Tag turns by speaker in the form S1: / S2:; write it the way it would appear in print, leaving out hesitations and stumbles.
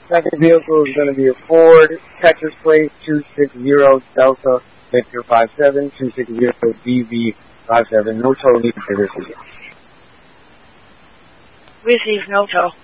S1: Second vehicle is going to be a Ford Texas plate 260 Delta Victor 57 260 BV 57. No tow needed for this vehicle.
S2: Receive no tow.